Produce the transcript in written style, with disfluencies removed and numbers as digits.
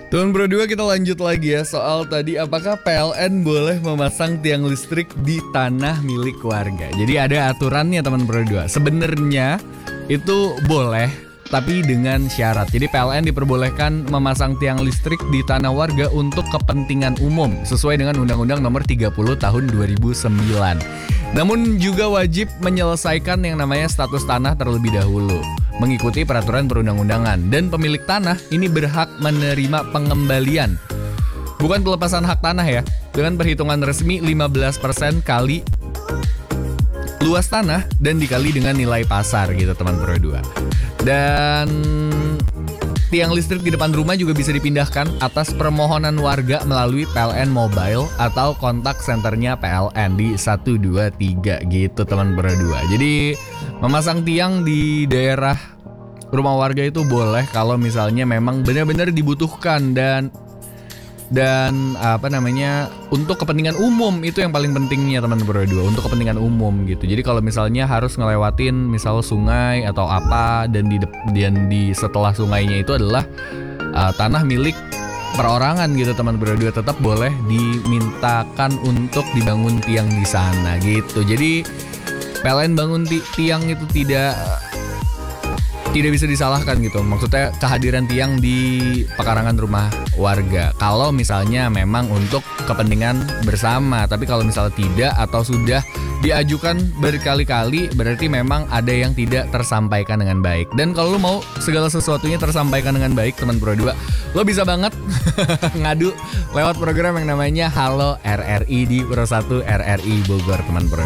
Teman Pro 2, kita lanjut lagi ya soal tadi, apakah PLN boleh memasang tiang listrik di tanah milik warga. Jadi ada aturannya teman Pro 2. Sebenarnya itu boleh, tapi dengan syarat. Jadi PLN diperbolehkan memasang tiang listrik di tanah warga untuk kepentingan umum sesuai dengan Undang-Undang Nomor 30 Tahun 2009. Namun juga wajib menyelesaikan yang namanya status tanah terlebih dahulu, mengikuti peraturan perundang-undangan. Dan pemilik tanah ini berhak menerima pengembalian, bukan pelepasan hak tanah ya, dengan perhitungan resmi 15% kali luas tanah dan dikali dengan nilai pasar gitu teman Pro 2. Dan tiang listrik di depan rumah juga bisa dipindahkan atas permohonan warga melalui PLN Mobile atau kontak senternya PLN di 123 gitu teman Pro 2. Jadi memasang tiang di daerah rumah warga itu boleh kalau misalnya memang benar-benar dibutuhkan dan untuk kepentingan umum. Itu yang paling pentingnya teman Pro 2, untuk kepentingan umum gitu. Jadi kalau misalnya harus ngelewatin misal sungai atau apa, dan di setelah sungainya itu adalah tanah milik perorangan gitu teman Pro 2, tetap boleh dimintakan untuk dibangun tiang di sana gitu. Jadi PLN bangun tiang itu tidak bisa disalahkan gitu. Maksudnya kehadiran tiang di pekarangan rumah warga kalau misalnya memang untuk kepentingan bersama. Tapi kalau misalnya tidak atau sudah diajukan berkali-kali, berarti memang ada yang tidak tersampaikan dengan baik. Dan kalau lo mau segala sesuatunya tersampaikan dengan baik teman Pro 2, lo bisa banget ngadu lewat program yang namanya Halo RRI di Pro 1 RRI Bogor teman Pro 2.